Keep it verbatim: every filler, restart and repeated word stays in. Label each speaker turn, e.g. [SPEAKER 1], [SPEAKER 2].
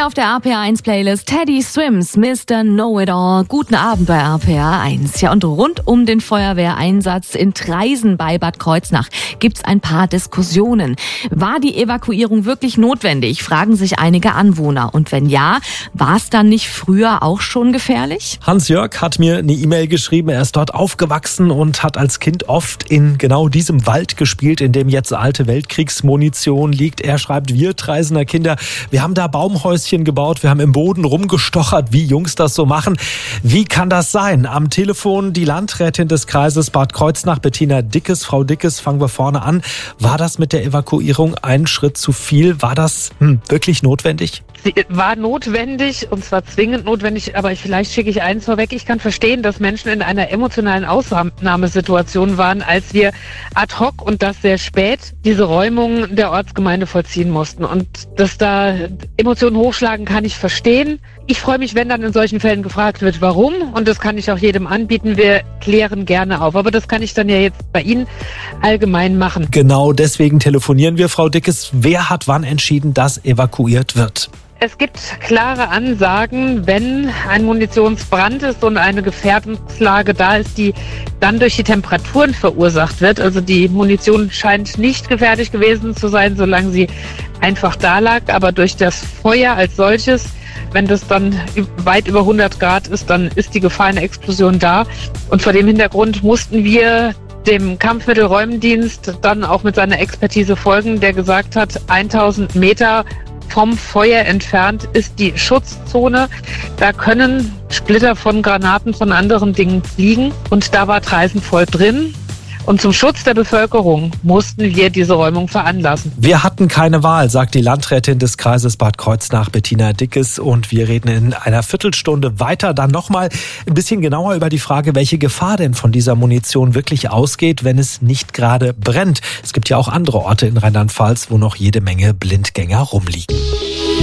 [SPEAKER 1] Hier auf der R P R eins Playlist Teddy Swims, Mister Know-It-All. Guten Abend bei R P R eins. Ja, und rund um den Feuerwehreinsatz in Traisen bei Bad Kreuznach gibt's ein paar Diskussionen. War die Evakuierung wirklich notwendig, fragen sich einige Anwohner. Und wenn ja, war es dann nicht früher auch schon gefährlich?
[SPEAKER 2] Hans-Jörg hat mir eine E-Mail geschrieben. Er ist dort aufgewachsen und hat als Kind oft in genau diesem Wald gespielt, in dem jetzt alte Weltkriegsmunition liegt. Er schreibt, wir Treisener Kinder, wir haben da Baumhäuschen gebaut, wir haben im Boden rumgestochert, wie Jungs das so machen. Wie kann das sein? Am Telefon die Landrätin des Kreises Bad Kreuznach, Bettina Dickes. Frau Dickes, fangen wir vorne an. War das mit der Evakuierung ein Schritt zu viel? War das hm, wirklich notwendig?
[SPEAKER 3] Sie war notwendig, und zwar zwingend notwendig, aber vielleicht schicke ich eins vorweg. Ich kann verstehen, dass Menschen in einer emotionalen Ausnahmesituation waren, als wir ad hoc und das sehr spät diese Räumung der Ortsgemeinde vollziehen mussten. Und dass da Emotionen hochschlagen, kann ich verstehen. Ich freue mich, wenn dann in solchen Fällen gefragt wird, warum. Und das kann ich auch jedem anbieten. Wir klären gerne auf. Aber das kann ich dann ja jetzt bei Ihnen allgemein machen.
[SPEAKER 2] Genau deswegen telefonieren wir, Frau Dickes. Wer hat wann entschieden, dass evakuiert wird?
[SPEAKER 3] Es gibt klare Ansagen, wenn ein Munitionsbrand ist und eine Gefährdungslage da ist, die dann durch die Temperaturen verursacht wird. Also die Munition scheint nicht gefährlich gewesen zu sein, solange sie einfach da lag. Aber durch das Feuer als solches, wenn das dann weit über hundert Grad ist, dann ist die Gefahr einer Explosion da. Und vor dem Hintergrund mussten wir dem Kampfmittelräumdienst dann auch mit seiner Expertise folgen, der gesagt hat, tausend Meter vom Feuer entfernt ist die Schutzzone. Da können Splitter von Granaten, von anderen Dingen fliegen. Und da war Traisen voll drin. Und zum Schutz der Bevölkerung mussten wir diese Räumung veranlassen.
[SPEAKER 2] Wir hatten keine Wahl, sagt die Landrätin des Kreises Bad Kreuznach, Bettina Dickes. Und wir reden in einer Viertelstunde weiter dann nochmal ein bisschen genauer über die Frage, welche Gefahr denn von dieser Munition wirklich ausgeht, wenn es nicht gerade brennt. Es gibt ja auch andere Orte in Rheinland-Pfalz, wo noch jede Menge Blindgänger rumliegen.